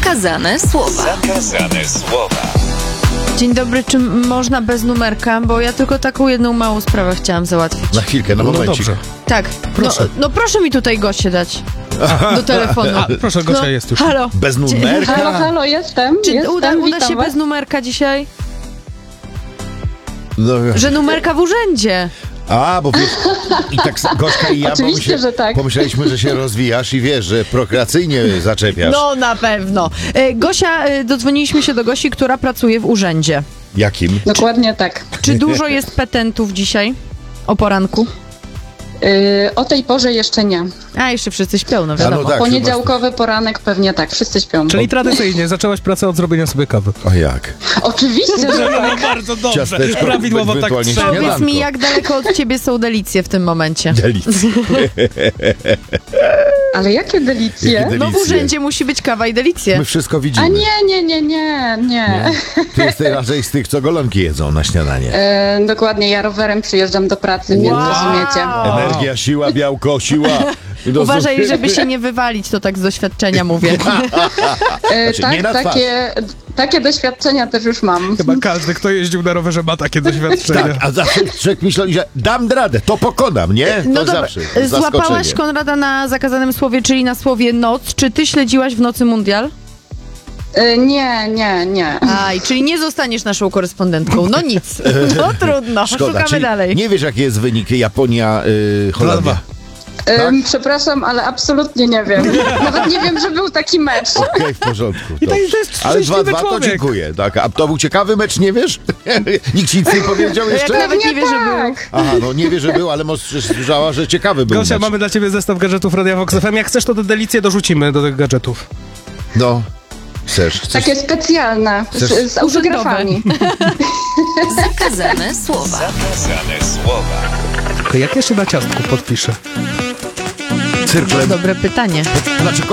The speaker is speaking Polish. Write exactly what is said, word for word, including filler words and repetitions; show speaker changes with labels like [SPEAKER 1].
[SPEAKER 1] Zakazane słowa.
[SPEAKER 2] Zakazane słowa.
[SPEAKER 3] Dzień dobry, czy można bez numerka? Bo ja tylko taką jedną małą sprawę chciałam załatwić.
[SPEAKER 4] Na chwilkę, na
[SPEAKER 5] No
[SPEAKER 4] momencik.
[SPEAKER 5] dobrze.
[SPEAKER 3] Tak,
[SPEAKER 5] Proszę.
[SPEAKER 3] No, no proszę mi tutaj goście dać do telefonu.
[SPEAKER 5] A, proszę, Gosia
[SPEAKER 3] no,
[SPEAKER 5] jest już.
[SPEAKER 3] Halo.
[SPEAKER 4] Bez numerka?
[SPEAKER 6] Halo, halo, jestem.
[SPEAKER 3] Czy
[SPEAKER 6] jestem,
[SPEAKER 3] uda, uda
[SPEAKER 6] witam
[SPEAKER 3] się
[SPEAKER 6] was.
[SPEAKER 3] bez numerka dzisiaj?
[SPEAKER 4] No,
[SPEAKER 3] Że numerka w urzędzie.
[SPEAKER 4] a, bo wiesz, i tak Gośka i ja
[SPEAKER 6] Oczywiście, że tak.
[SPEAKER 4] pomyśleliśmy, że się rozwijasz i wiesz, że prokreacyjnie zaczepiasz.
[SPEAKER 3] No na pewno. E, Gosia, e, dodzwoniliśmy się do Gosi, która pracuje w urzędzie.
[SPEAKER 4] Jakim?
[SPEAKER 6] Dokładnie tak.
[SPEAKER 3] Czy dużo jest petentów dzisiaj? O poranku?
[SPEAKER 6] Yy, o tej porze jeszcze nie.
[SPEAKER 3] A, jeszcze wszyscy śpią, no
[SPEAKER 4] A
[SPEAKER 3] wiadomo.
[SPEAKER 4] no tak,
[SPEAKER 6] Poniedziałkowy poranek pewnie tak, wszyscy śpią.
[SPEAKER 5] Czyli tradycyjnie zaczęłaś pracę od zrobienia sobie kawy.
[SPEAKER 4] O jak?
[SPEAKER 6] Oczywiście, że
[SPEAKER 5] No
[SPEAKER 6] tak.
[SPEAKER 5] bardzo dobrze.
[SPEAKER 4] Ciasteczko,
[SPEAKER 5] Prawidłowo tak
[SPEAKER 4] ewentualnie
[SPEAKER 5] trzeba.
[SPEAKER 4] śniadanko.
[SPEAKER 3] Powiedz mi, jak daleko od ciebie są delicje w tym momencie?
[SPEAKER 4] Delicje.
[SPEAKER 6] Ale jakie delicje.
[SPEAKER 4] Jakie
[SPEAKER 3] No w
[SPEAKER 4] delicje.
[SPEAKER 3] urzędzie musi być kawa i delicje.
[SPEAKER 4] My wszystko widzimy.
[SPEAKER 6] A nie, nie, nie, nie, nie.
[SPEAKER 4] Ty jesteś raczej z tych, co golonki jedzą na śniadanie.
[SPEAKER 6] Yy, dokładnie, ja rowerem przyjeżdżam do pracy, więc
[SPEAKER 3] Wow.
[SPEAKER 6] rozumiecie.
[SPEAKER 4] Energia, siła, białko, siła. No,
[SPEAKER 3] Uważaj, żeby się nie wywalić, to tak z doświadczenia mówię.
[SPEAKER 6] Yy,
[SPEAKER 4] Znaczy, nie na
[SPEAKER 6] tak,
[SPEAKER 4] twarz.
[SPEAKER 6] takie, takie doświadczenia też już mam.
[SPEAKER 5] Chyba każdy, kto jeździł na rowerze, ma takie doświadczenia.
[SPEAKER 4] Tak, a zawsze człowiek myślał, że dam radę, to pokonam, nie? To
[SPEAKER 3] No dobra,
[SPEAKER 4] zawsze
[SPEAKER 3] złapałaś
[SPEAKER 4] zaskoczenie.
[SPEAKER 3] Konrada na zakazanym słowie, czyli na słowie noc. Czy ty śledziłaś w nocy mundial?
[SPEAKER 6] Yy, nie, nie, nie.
[SPEAKER 3] Aj, czyli nie zostaniesz naszą korespondentką. No nic. No trudno,
[SPEAKER 4] Szkoda,
[SPEAKER 3] szukamy
[SPEAKER 4] czyli
[SPEAKER 3] dalej.
[SPEAKER 4] nie wiesz, jaki jest wynik Japonia, y, Holandia.
[SPEAKER 5] Dwa.
[SPEAKER 6] Yy,
[SPEAKER 4] tak?
[SPEAKER 6] Przepraszam, ale absolutnie nie wiem. Nawet nie wiem, że był taki mecz.
[SPEAKER 4] Okej, w porządku.
[SPEAKER 5] I to
[SPEAKER 4] dobrze.
[SPEAKER 5] jest
[SPEAKER 4] Ale
[SPEAKER 5] szczęśliwy
[SPEAKER 4] dwa dwa to
[SPEAKER 5] człowiek.
[SPEAKER 4] dziękuję. Tak, a to był ciekawy mecz, nie wiesz? Nikt ci nic nie powiedział
[SPEAKER 3] Jak
[SPEAKER 4] jeszcze?
[SPEAKER 3] nawet nie wie, że był.
[SPEAKER 6] tak.
[SPEAKER 4] Aha, no nie wie, że był, ale może słyszała, że ciekawy był
[SPEAKER 5] Gosia,
[SPEAKER 4] mecz.
[SPEAKER 5] mamy dla ciebie zestaw gadżetów Radia Vox F M. Jak chcesz, to te delicje dorzucimy do tych gadżetów.
[SPEAKER 4] No, chcesz, chcesz.
[SPEAKER 6] Takie specjalne,
[SPEAKER 4] Chcesz-
[SPEAKER 6] z, z autografami.
[SPEAKER 1] Zakazane słowa.
[SPEAKER 2] Zakazane słowa.
[SPEAKER 5] Tylko jak ja się na ciastku podpiszę?
[SPEAKER 4] Cyrklem.
[SPEAKER 3] Dobre pytanie.
[SPEAKER 4] Znaczy